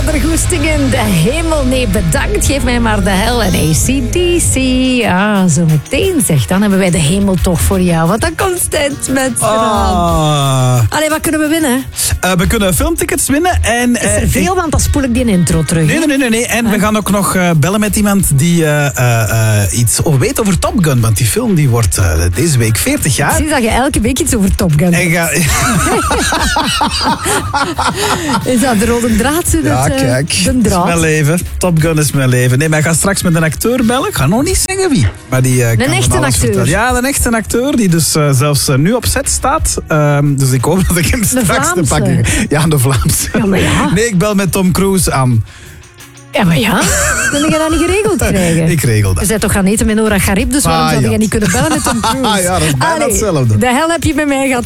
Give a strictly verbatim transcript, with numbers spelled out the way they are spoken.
er goesting in de hemel? Nee, bedankt. Geef mij maar de hel. En A C D C. Ja, zo meteen zeg. Dan hebben wij de hemel toch voor jou. Want dan komt het met Ah. Allee, wat kunnen we winnen? Uh, we kunnen filmtickets winnen. En, uh, Is er veel, want dan spoel ik die intro terug. Nee, nee, nee. nee, nee. En we gaan ook nog uh, bellen met iemand die uh, uh, uh, iets over weet over Top Gun. Want die film die wordt uh, deze week veertig jaar. Precies dat je elke week iets over Top Gun En ga... Is dat de rode draad? Zo Ja, dat, uh, kijk. De Dat is draad. mijn leven. Top Gun is mijn leven. Nee, maar ik ga straks met een acteur bellen. Ik ga nog niet zeggen wie. Maar die, uh, kan van echte alles acteur? vertellen. Ja, een echte acteur die dus uh, zelfs uh, nu op set staat. Um, dus ik hoop dat ik hem straks te Vlaamse? pakken. Ja, de Vlaamse. Ja, maar ja. Nee, ik bel met Tom Cruise aan. Ja, maar ja. Dan ga je dat niet geregeld krijgen. Ik regel dat. Je bent toch gaan eten met Nora Garib, dus waarom Ah, zou ja. je niet kunnen bellen met Tom Cruise? Ja, dat is bijna Allee, hetzelfde. De hel heb je bij mij gehad.